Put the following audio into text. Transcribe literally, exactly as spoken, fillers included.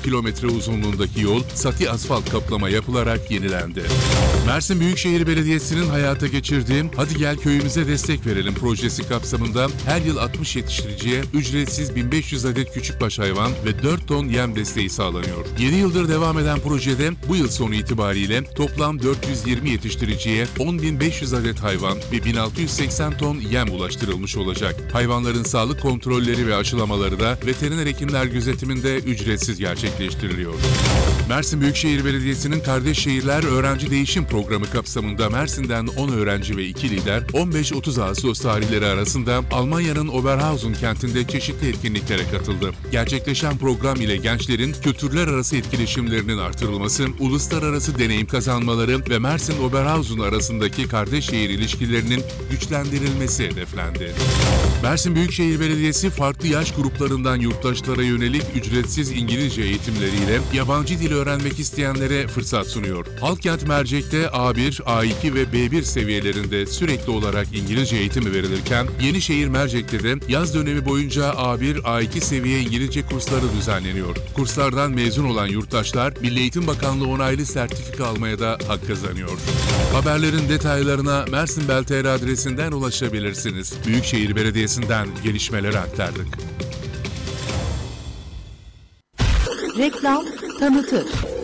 kilometre uzunluğundaki yol sati asfalt kaplama yapılarak yenilendi. Mersin Büyükşehir Belediyesi'nin hayata geçirdiği Hadi Gel Köyümüze Destek Verelim projesi kapsamında her yıl altmış yetiştiriciye ücretsiz bin beş yüz adet küçükbaş hayvan ve dört ton yem desteği sağlanıyor. yedi yıldır devam eden projede bu yıl sonu itibariyle toplam dört yüz yirmi yetiştiriciye on bin beş yüz adet hayvan ve bin altı yüz seksen ton yem ulaştırılmış olacak. Hayvanların sağlık kontrolleri ve aşılamaları da veteriner hekimler gözetiminde ücretsiz gerçekleştiriliyor. Mersin Büyükşehir Belediyesi'nin Kardeş Şehirler Öğrenci Değişim Programı kapsamında Mersin'den on öğrenci ve iki lider on beş otuz Ağustos tarihleri arasında Almanya'nın Oberhausen kentinde çeşitli etkinliklere katıldı. Gerçekleşen program ile gençlerin kültürler arası etkileşimlerinin artırılması, uluslararası deneyim kazanmaları ve Mersin-Oberhausen arasındaki kardeş şehir ilişkilerinin güçlendirilmesi hedeflendi. Mersin Büyükşehir Belediyesi farklı yaş gruplarından yurttaşlara yönelik ücretsiz İngilizce eğitimleriyle yabancı dil öğrenmek isteyenlere fırsat sunuyor. Halkkent Mercek'te A bir, A iki ve B bir seviyelerinde sürekli olarak İngilizce eğitimi verilirken, Yenişehir Mercek'te de yaz dönemi boyunca A bir, A iki seviye İngilizce kursları düzenleniyor. Kurslardan mezun olan yurttaşlar, Milli Eğitim Bakanlığı onaylı sertifika almaya da hak kazanıyor. Haberlerin detaylarına Mersin Bel T R adresinden ulaşabilirsiniz. Büyükşehir Belediyesi'nden gelişmeleri aktardık. Reklam tanıtır.